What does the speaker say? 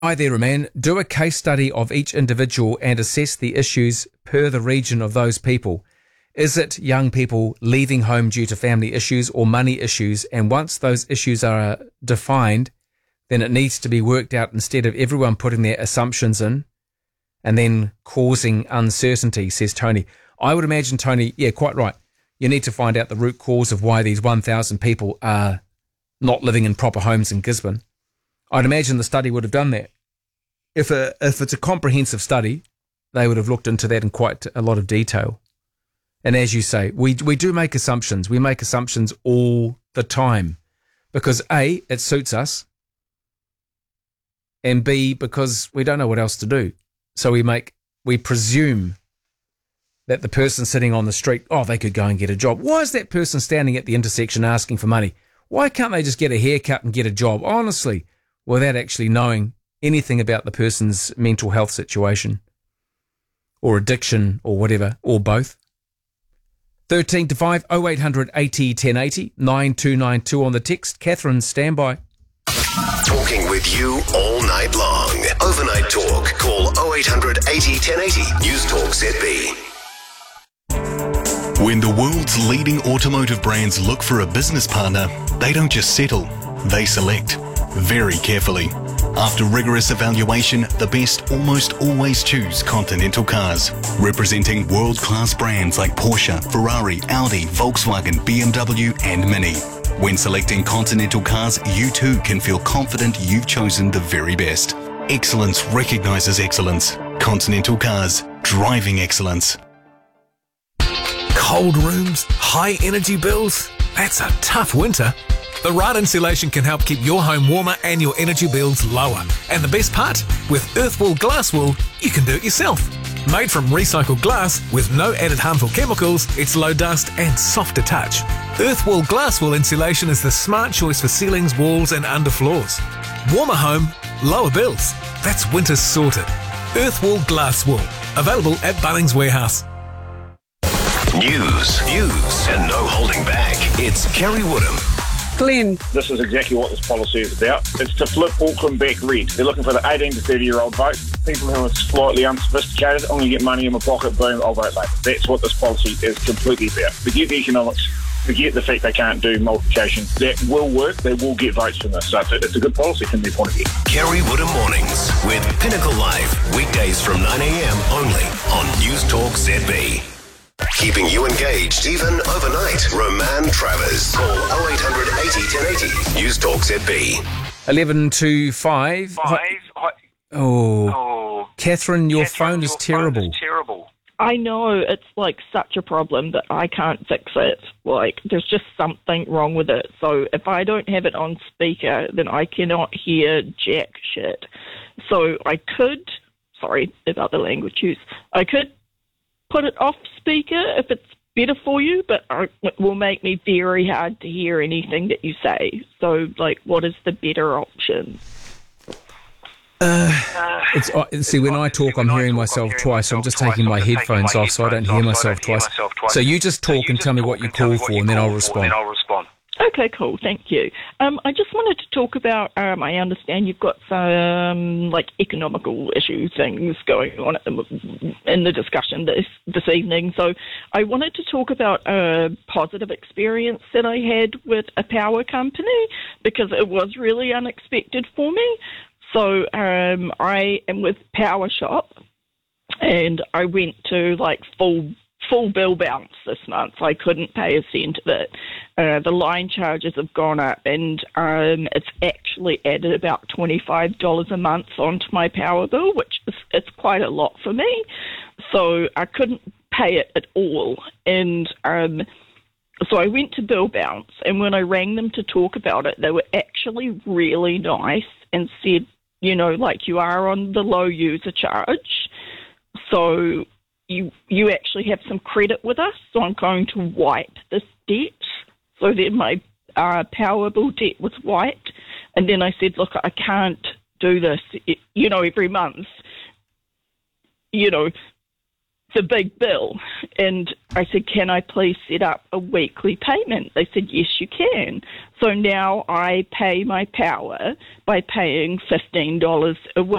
Hi there, man. Do a case study of each individual and assess the issues per the region of those people. Is it young people leaving home due to family issues or money issues? And once those issues are defined, then it needs to be worked out instead of everyone putting their assumptions in and then causing uncertainty, says Tony. I would imagine, Tony, yeah, quite right. You need to find out the root cause of why these 1,000 people are not living in proper homes in Gisborne. I'd imagine the study would have done that. If it's a comprehensive study, they would have looked into that in quite a lot of detail. And as you say, we do make assumptions. We make assumptions all the time because A, it suits us, and B, because we don't know what else to do. So we presume that the person sitting on the street, they could go and get a job. Why is that person standing at the intersection asking for money? Why can't they just get a haircut and get a job, honestly, without actually knowing anything about the person's mental health situation or addiction or whatever, or both? 13 to 5, 0800 80 1080, 9292 on the text. Catherine, standby. Talking with you all night long. Overnight talk. Call 0800 80 1080. News Talk ZB. When the world's leading automotive brands look for a business partner, they don't just settle, they select very carefully. After rigorous evaluation, the best almost always choose Continental Cars, representing world-class brands like Porsche, Ferrari, Audi, Volkswagen, BMW and Mini. When selecting Continental Cars, you too can feel confident you've chosen the very best. Excellence recognises excellence. Continental Cars, driving excellence. Cold rooms, high energy bills. That's a tough winter. The right insulation can help keep your home warmer and your energy bills lower. And the best part? With Earthwall Glass Wool, you can do it yourself. Made from recycled glass with no added harmful chemicals, it's low dust and soft to touch. Earthwall Glass Wool insulation is the smart choice for ceilings, walls and underfloors. Warmer home, lower bills. That's winter sorted. Earthwall Glass Wool. Available at Bunnings Warehouse. News, and no holding back. It's Kerry Woodham. Glenn. This is exactly what this policy is about. It's to flip Auckland back red. They're looking for the 18 to 30-year-old vote. People who are slightly unsophisticated, I'm going to get money in my pocket, boom, I'll vote Labour. That's what this policy is completely about. Forget the economics. Forget the fact they can't do multiplication. That will work. They will get votes from this. So it's a good policy from their point of view. Kerry Woodham Mornings with Pinnacle Live. Weekdays from 9 a.m. only on News Talk ZB. Keeping you engaged even overnight. Roman Travers. Call 0800 80 1080. News Talk ZB. 11 to 5. Catherine, your phone is terrible. I know, it's like such a problem that I can't fix it. Like, there's just something wrong with it. So if I don't have it on speaker, then I cannot hear jack shit. So I could, sorry about the language use, I could put it off speaker if it's better for you, but it will make me very hard to hear anything that you say. So, like, what is the better option? See, when I talk, I'm hearing myself twice, so I'm just taking my headphones off so I don't hear myself twice. So you just talk and tell me what you call for, and then I'll respond. Okay, cool. Thank you. I just wanted to talk about, I understand you've got some, like, economical issue things going on in the discussion this evening. So I wanted to talk about a positive experience that I had with a power company because it was really unexpected for me. So I am with Power Shop, and I went to, like, full bill bounce this month. I couldn't pay a cent of it. The line charges have gone up, and it's actually added about $25 a month onto my power bill, which it's quite a lot for me. So I couldn't pay it at all. And so I went to bill bounce, and when I rang them to talk about it, they were actually really nice and said, you know, like, you are on the low user charge, so you actually have some credit with us, so I'm going to wipe this debt. So then my power bill debt was wiped. And then I said, look, I can't do this, every month, a big bill. And I said, can I please set up a weekly payment? They said, yes, you can. So now I pay my power by paying $15 a week.